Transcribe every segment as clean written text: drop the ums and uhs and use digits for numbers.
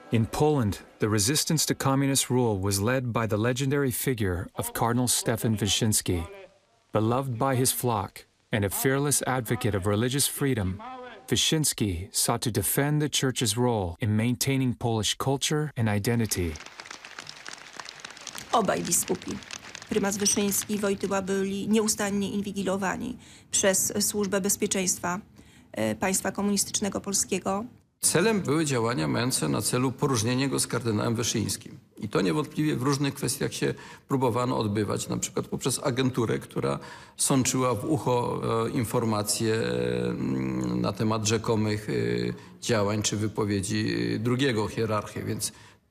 In Poland, the resistance to communist rule was led by the legendary figure of Cardinal Stefan Wyszyński. Beloved by his flock and a fearless advocate of religious freedom, Wyszyński sought to defend the Church's role in maintaining Polish culture and identity. Obaj biskupi, prymas Wyszyński i Wojtyła, byli nieustannie inwigilowani przez Służbę Bezpieczeństwa Państwa Komunistycznego Polskiego. Celem były działania mające na celu poróżnienie go z kardynałem Wyszyńskim. I to niewątpliwie w różnych kwestiach się próbowano odbywać, na przykład poprzez agenturę, która sączyła w ucho informacje na temat rzekomych działań czy wypowiedzi drugiego hierarchy. Więc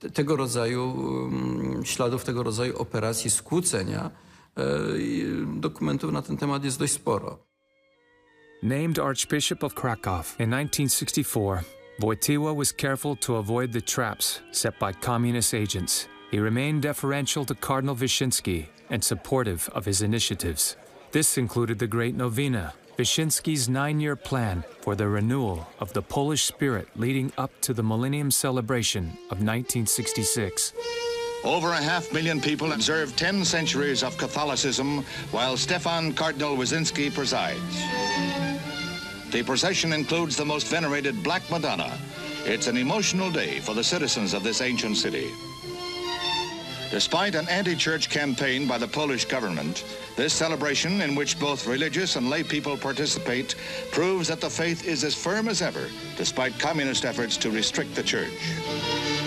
śladów tego rodzaju operacji skłócenia dokumentów na ten temat jest dość sporo. Named Archbishop of Krakow in 1964, Wojtyła was careful to avoid the traps set by communist agents. He remained deferential to Cardinal Wyszyński and supportive of his initiatives. This included the Great Novena, Wyszyński's 9-year plan for the renewal of the Polish spirit leading up to the Millennium Celebration of 1966. Over 500,000 people observe 10 centuries of Catholicism while Stefan Cardinal Wyszyński presides. The procession includes the most venerated Black Madonna. It's an emotional day for the citizens of this ancient city. Despite an anti-church campaign by the Polish government, this celebration, in which both religious and lay people participate, proves that the faith is as firm as ever, despite communist efforts to restrict the church.